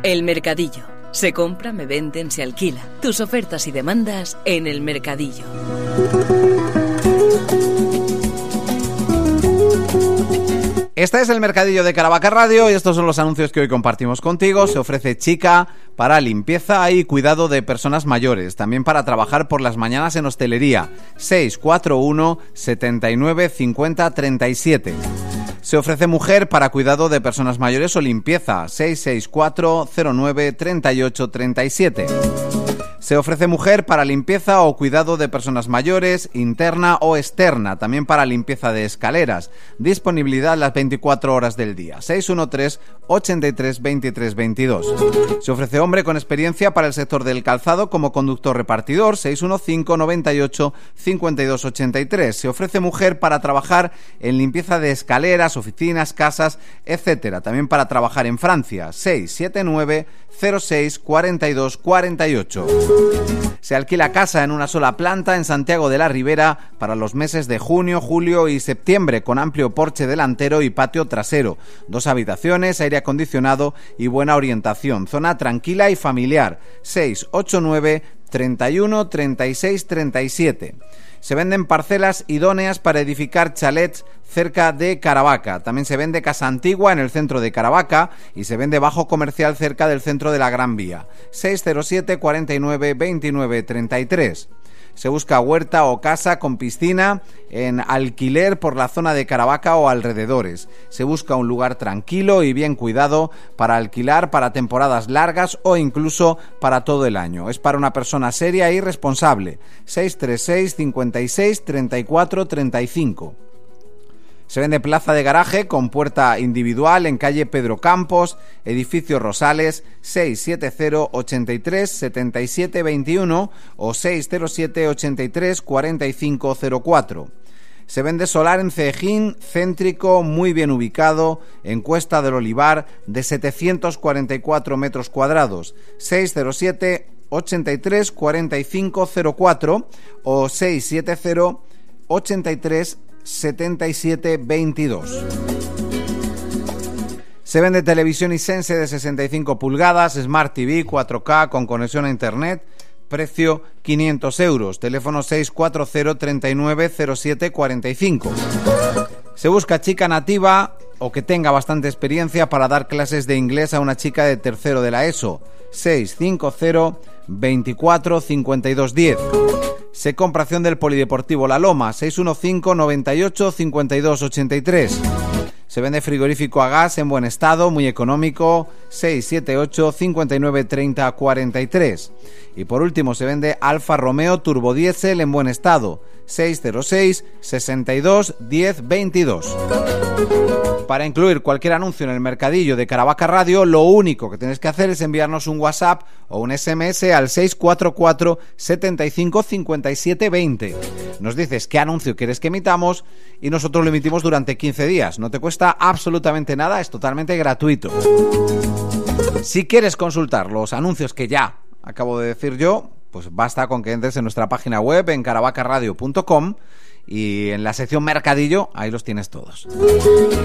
El Mercadillo. Se compra, me venden, se alquila. Tus ofertas y demandas en El Mercadillo. Este es el Mercadillo de Caravaca Radio y estos son los anuncios que hoy compartimos contigo. Se ofrece chica para limpieza y cuidado de personas mayores, también para trabajar por las mañanas en hostelería. 641 79 50 37. Se ofrece mujer para cuidado de personas mayores o limpieza. 664 09 38 37. Se ofrece mujer para limpieza o cuidado de personas mayores, interna o externa, también para limpieza de escaleras. Disponibilidad las 24 horas del día. 613 83 23 22. Se ofrece hombre con experiencia para el sector del calzado como conductor repartidor. 615 98 52 83. Se ofrece mujer para trabajar en limpieza de escaleras, oficinas, casas, etcétera. También para trabajar en Francia. 679 06 42 48. Se alquila casa en una sola planta en Santiago de la Ribera para los meses de junio, julio y septiembre, con amplio porche delantero y patio trasero, 2 habitaciones, aire acondicionado y buena orientación, zona tranquila y familiar. 689 31 36 37. Se venden parcelas idóneas para edificar chalets cerca de Caravaca. También se vende casa antigua en el centro de Caravaca y se vende bajo comercial cerca del centro de la Gran Vía. 607 49 29 33. Se busca huerta o casa con piscina en alquiler por la zona de Caravaca o alrededores. Se busca un lugar tranquilo y bien cuidado para alquilar para temporadas largas o incluso para todo el año. Es para una persona seria y responsable. 636 56 34 35. Se vende plaza de garaje con puerta individual en calle Pedro Campos, edificio Rosales, 670 83 77 21 o 607 83 45 04. Se vende solar en Cejín, céntrico, muy bien ubicado, en Cuesta del Olivar, de 744 metros cuadrados, 607 83 45 04 o 670 83 77 22. Se vende televisión Hisense de 65 pulgadas, Smart TV 4K con conexión a internet, precio 500 euros, teléfono 640 39 07 45. Se busca chica nativa o que tenga bastante experiencia para dar clases de inglés a una chica de tercero de la ESO. 650 24 52 10. Se compra acción del Polideportivo La Loma. 615 98 52 83. Se vende frigorífico a gas en buen estado, muy económico, 678 59 30 43. Y por último se vende Alfa Romeo Turbo Diesel en buen estado, 606 62 10 22. Para incluir cualquier anuncio en el Mercadillo de Caravaca Radio, lo único que tienes que hacer es enviarnos un WhatsApp o un SMS al 644 75 57 20. Nos dices qué anuncio quieres que emitamos y nosotros lo emitimos durante 15 días. No te cuesta absolutamente nada, es totalmente gratuito. Si quieres consultar los anuncios que ya acabo de decir yo, pues basta con que entres en nuestra página web en caravacaradio.com y en la sección Mercadillo, ahí los tienes todos.